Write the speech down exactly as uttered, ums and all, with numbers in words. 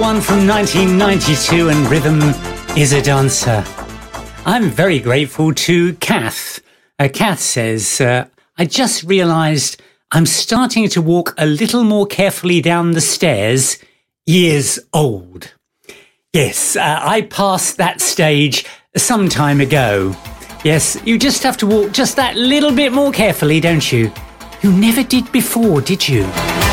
one from nineteen ninety-two, and Rhythm is a Dancer. I'm very grateful to Kath. Uh, Kath says, uh, I just realised I'm starting to walk a little more carefully down the stairs, years old. Yes, uh, I passed that stage some time ago. Yes, you just have to walk just that little bit more carefully, don't you? You never did before, did you?